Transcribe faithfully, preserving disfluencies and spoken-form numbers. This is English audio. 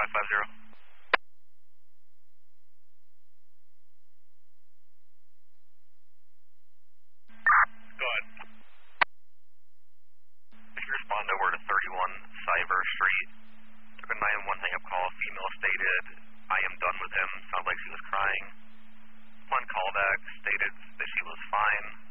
five five zero. Go ahead. If you respond over to thirty-one Cyber Street, took a nine one one hang-up call, female stated, I am done with him, sounds like she was crying. One callback stated that she was fine.